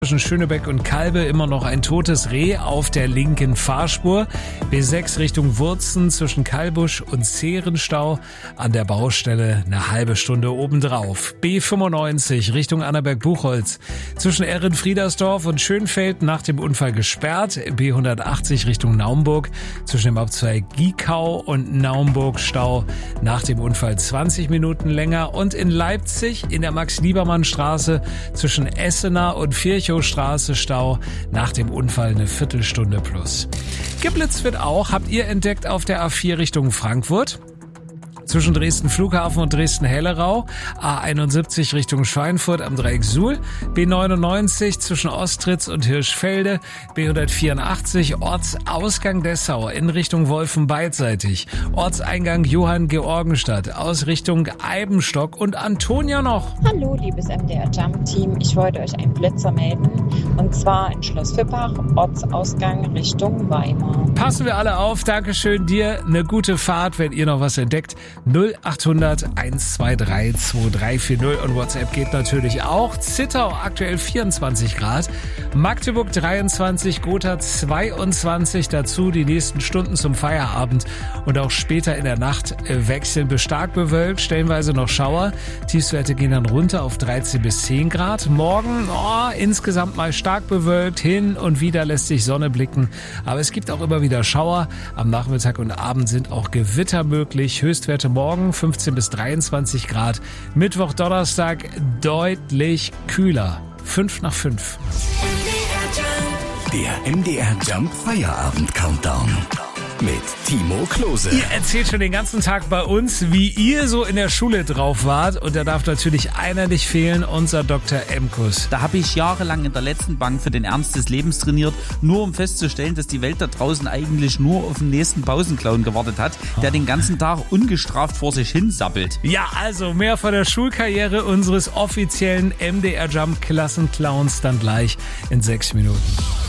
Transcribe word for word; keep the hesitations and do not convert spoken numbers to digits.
Zwischen Schönebeck und Kalbe immer noch ein totes Reh auf der linken Fahrspur. B sechs Richtung Wurzen zwischen Kalbusch und Zehrenstau. An der Baustelle eine halbe Stunde obendrauf. B fünfundneunzig Richtung Annaberg-Buchholz. Zwischen Errenfriedersdorf und Schönfeld nach dem Unfall gesperrt. B hundertachtzig Richtung Naumburg. Zwischen dem Abzweig Giekau und Naumburg Stau. Nach dem Unfall zwanzig Minuten länger. Und in Leipzig in der Max-Liebermann-Straße zwischen Essener und Virchow Straße Stau, nach dem Unfall eine Viertelstunde plus. Geblitzt wird auch, habt ihr entdeckt, auf der A vier Richtung Frankfurt. Zwischen Dresden Flughafen und Dresden-Hellerau, A einundsiebzig Richtung Schweinfurt am Dreieck Suhl, B neunundneunzig zwischen Ostritz und Hirschfelde, B hundertvierundachtzig Ortsausgang Dessau in Richtung Wolfen beidseitig, Ortseingang Johann Georgenstadt aus Richtung Eibenstock und Antonia noch. Hallo liebes M D R Jump Team, ich wollte euch einen Blitzer melden und zwar in Schloss Fippach, Ortsausgang Richtung Weimar. Passen wir alle auf, Dankeschön dir, eine gute Fahrt, wenn ihr noch was entdeckt. null achthundert eins zwei drei zwei drei vier null und WhatsApp geht natürlich auch. Zittau aktuell vierundzwanzig Grad, Magdeburg dreiundzwanzig, Gotha zweiundzwanzig, dazu die nächsten Stunden zum Feierabend und auch später in der Nacht wechseln bis stark bewölkt, stellenweise noch Schauer. Tiefstwerte gehen dann runter auf dreizehn bis zehn Grad. Morgen oh, insgesamt mal stark bewölkt, hin und wieder lässt sich Sonne blicken, aber es gibt auch immer wieder Schauer. Am Nachmittag und Abend sind auch Gewitter möglich, Höchstwerte morgen fünfzehn bis dreiundzwanzig Grad. Mittwoch, Donnerstag deutlich kühler. fünf nach fünf. Der M D R Jump Feierabend Countdown mit Timo Klose. Ihr erzählt schon den ganzen Tag bei uns, wie ihr so in der Schule drauf wart. Und da darf natürlich einer nicht fehlen, unser Doktor Emkus. Da habe ich jahrelang in der letzten Bank für den Ernst des Lebens trainiert, nur um festzustellen, dass die Welt da draußen eigentlich nur auf den nächsten Pausenclown gewartet hat, der den ganzen Tag ungestraft vor sich hin sappelt. Ja, also mehr von der Schulkarriere unseres offiziellen M D R Jump Klassenclowns dann gleich in sechs Minuten.